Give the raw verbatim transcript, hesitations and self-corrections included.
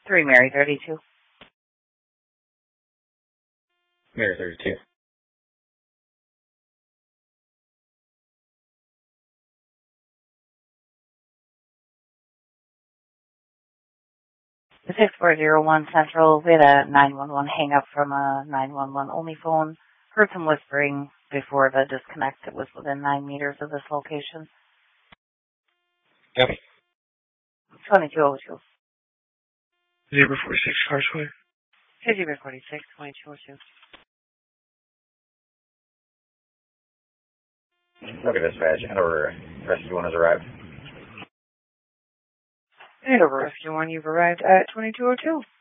three Mary thirty-two. Mary thirty-two. six four zero one Central. We had a nine one one hang up from a nine one one only phone. Heard some whispering before the disconnect. It was within nine meters of this location. Copy. twenty-two oh two. Zebra forty-six, Carsway. Hey, Zebra forty-six, twenty-two oh two. Look at this badge. Hanover Rescue one has arrived. Hanover Rescue one, you've arrived at twenty-two oh two.